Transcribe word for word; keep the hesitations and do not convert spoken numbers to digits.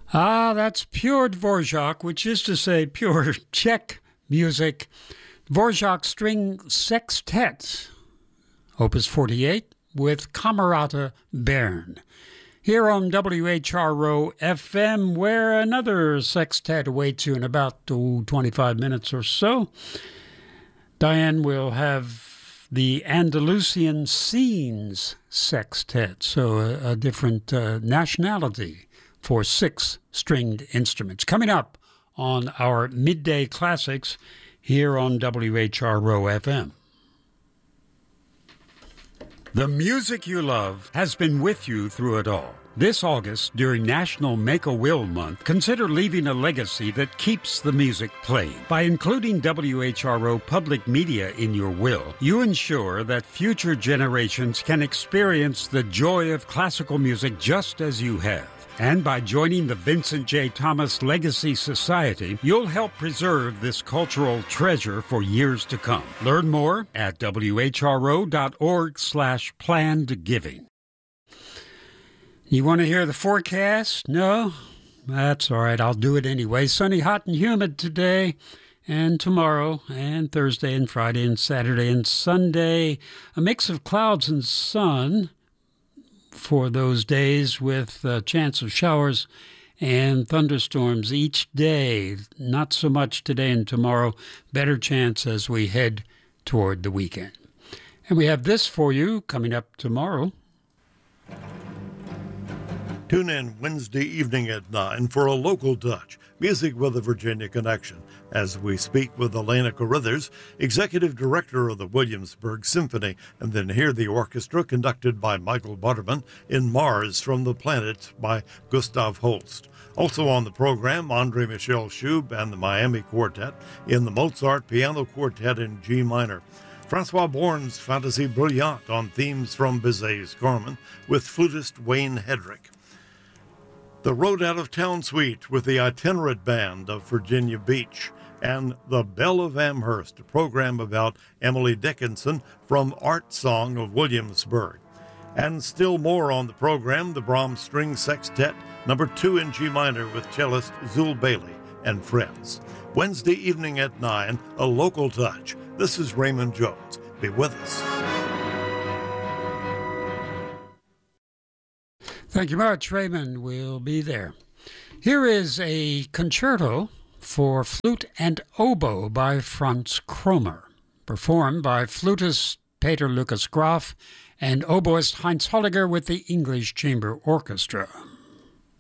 Ah, that's pure Dvorak, which is to say pure Czech music. Dvorak String Sextet, Opus forty-eight, with Camerata Bern. Here on W H R O F M, where another sextet awaits you in about oh, twenty-five minutes or so. Diane will have the Andalusian Scenes Sextet, so a, a different uh, nationality for six stringed instruments. Coming up on our Midday Classics here on W H R O F M. The music you love has been with you through it all. This August, during National Make-A-Will Month, consider leaving a legacy that keeps the music playing. By including W H R O Public Media in your will, you ensure that future generations can experience the joy of classical music just as you have. And by joining the Vincent J. Thomas Legacy Society, you'll help preserve this cultural treasure for years to come. Learn more at W H R O dot org slash planned giving. You want to hear the forecast? No? That's all right. I'll do it anyway. Sunny, hot, and humid today and tomorrow and Thursday and Friday and Saturday and Sunday. A mix of clouds and sun for those days with a chance of showers and thunderstorms each day. Not so much today and tomorrow. Better chance as we head toward the weekend. And we have this for you coming up tomorrow. Tune in Wednesday evening at nine for a local touch, music with a Virginia connection, as we speak with Elena Carruthers, Executive Director of the Williamsburg Symphony, and then hear the orchestra conducted by Michael Butterman in Mars from the Planet by Gustav Holst. Also on the program, Andre Michel Schub and the Miami Quartet in the Mozart Piano Quartet in G minor. Francois Born's Fantasy Brilliant on themes from Bizet's Carmen with flutist Wayne Hedrick. The Road Out of Town Suite with the Itinerant Band of Virginia Beach, and The Belle of Amherst, a program about Emily Dickinson from Art Song of Williamsburg. And still more on the program, the Brahms String Sextet, number two in G minor with cellist Zul Bailey and friends. Wednesday evening at nine, a local touch. This is Raymond Jones. Be with us. Thank you much, Raymond. We'll be there. Here is a concerto for flute and oboe by Franz Kromer, performed by flutist Peter Lucas Graf and oboist Heinz Holliger with the English Chamber Orchestra.